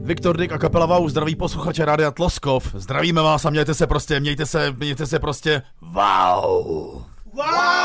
Viktor Dyk a kapela Wow zdraví posluchače Rádia Tloskov. Zdravíme vás a mějte se prostě wow! Wow!